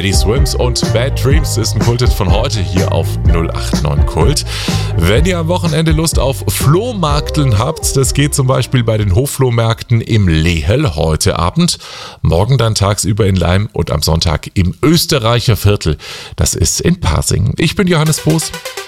Teddy Swims und Bad Dreams ist ein Kulthit von heute hier auf 089 Kult. Wenn ihr am Wochenende Lust auf Flohmarkteln habt, das geht zum Beispiel bei den Hofflohmärkten im Lehel heute Abend, morgen dann tagsüber in Leim und am Sonntag im Österreicher Viertel. Das ist in Pasing. Ich bin Johannes Boos.